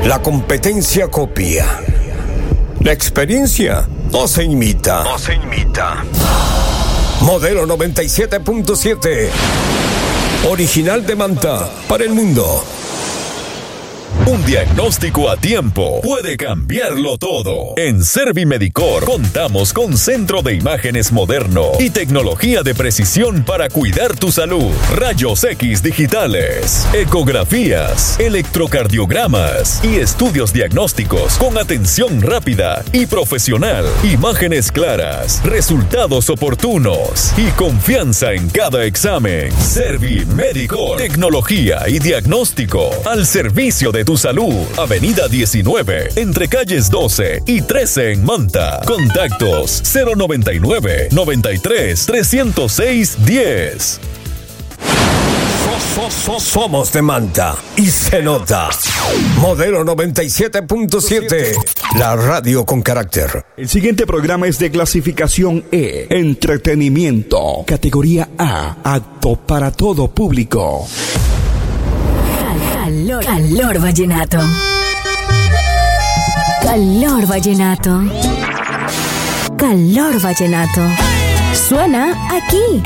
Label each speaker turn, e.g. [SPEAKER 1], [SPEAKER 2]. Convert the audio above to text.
[SPEAKER 1] La competencia copia. La experiencia no se imita. Modelo 97.7. Original de Manta para el mundo.
[SPEAKER 2] Un diagnóstico a tiempo puede cambiarlo todo. En Servimedicor contamos con centro de imágenes moderno y tecnología de precisión para cuidar tu salud. Rayos X digitales, ecografías, electrocardiogramas y estudios diagnósticos con atención rápida y profesional. Imágenes claras, resultados oportunos y confianza en cada examen. Servimedicor, tecnología y diagnóstico al servicio de tu salud. Avenida 19, entre calles 12 y 13 en Manta. Contactos 099-93-306-10.
[SPEAKER 1] Somos de Manta y se nota. Modelo 97.7. La radio con carácter.
[SPEAKER 3] El siguiente programa es de clasificación E, entretenimiento, categoría A, apto para todo público.
[SPEAKER 4] Calor vallenato. Calor vallenato. Calor vallenato. Suena aquí.